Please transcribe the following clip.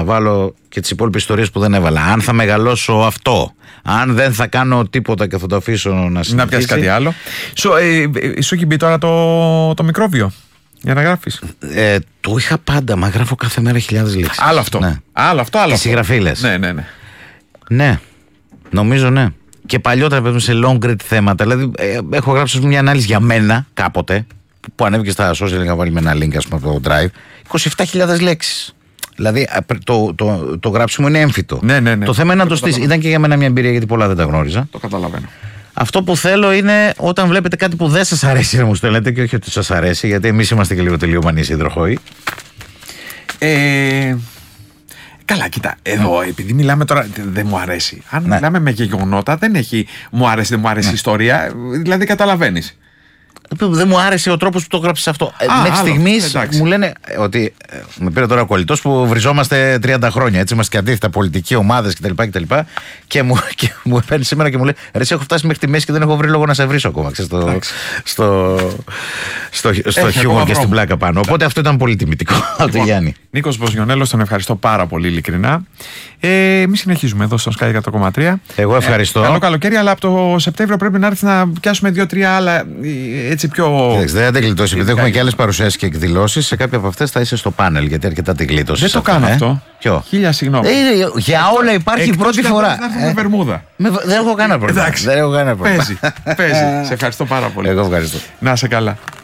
βάλω και τις υπόλοιπες ιστορίες που δεν έβαλα. Αν θα μεγαλώσω αυτό. Αν δεν θα κάνω τίποτα και θα το αφήσω να συνεχίσει. Να πιάσει κάτι άλλο. Σου έχει μπει τώρα το μικρόβιο για να γράφεις? Το είχα πάντα, μα γράφω κάθε μέρα χιλιάδες λέξεις. Άλλο αυτό. Ναι. Άλλο. Και συγγραφή λες. Ναι. Ναι, νομίζω ναι. Και παλιότερα παίζουμε σε long read θέματα. Δηλαδή, έχω γράψει μια ανάλυση για μένα κάποτε, που ανέβηκε στα social, είχα βάλει με ένα link, ας πούμε, από το Drive. 27.000 λέξεις. Δηλαδή, το γράψιμο είναι έμφυτο. Ναι. Το θέμα είναι να το στήσει. Ήταν και για μένα μια εμπειρία, γιατί πολλά δεν τα γνώριζα. Το καταλαβαίνω. Αυτό που θέλω είναι όταν βλέπετε κάτι που δεν σας αρέσει να μου στέλνετε, και όχι ότι σας αρέσει, γιατί εμείς είμαστε και λίγο τελειομανείς υδροχόοι. Καλά, κοίτα, εδώ επειδή μιλάμε τώρα, δεν μου αρέσει. Αν μιλάμε με γεγονότα, δεν έχει μου αρέσει, δεν μου αρέσει η ιστορία, δηλαδή καταλαβαίνεις. Δεν μου άρεσε ο τρόπος που το γράψεις αυτό. Μέχρι στιγμής μου λένε ότι. Με πήρε τώρα ο κολλητός που βριζόμαστε 30 χρόνια. Έτσι είμαστε και αντίθετα, πολιτικοί ομάδες κτλ. Και μου παίρνει σήμερα και μου λέει: Ρε, έχω φτάσει μέχρι τη μέση και δεν έχω βρει λόγο να σε βρίσω ακόμα. Στο χιούμορ και στην πλάκα πάνω. Οπότε αυτό ήταν πολύ τιμητικό από τον Γιάννη. Νίκος Βοζιονέλος, τον ευχαριστώ πάρα πολύ ειλικρινά. Εμείς συνεχίζουμε εδώ στο Sky 100,3. Εγώ ευχαριστώ. Καλό καλοκαίρι, αλλά από το Σεπτέμβριο πρέπει να έρθει να πιάσουμε 2-3 άλλα. Έτσι πιο. Δεν θα την γλιτώσει, επειδή έχουμε και άλλες παρουσιάσεις και εκδηλώσεις. Σε κάποια από αυτές θα είσαι στο πάνελ, γιατί αρκετά την γλίτωσες. Δεν το κάνω αυτό. Ποιο? Χίλια συγγνώμη. Για όλα υπάρχει πρώτη φορά. Να έρθουμε Βερμούδα. Δεν έχω κανένα πρόβλημα. Παίζει. Σε ευχαριστώ πάρα πολύ. Εγώ ευχαριστώ. Να είσαι καλά.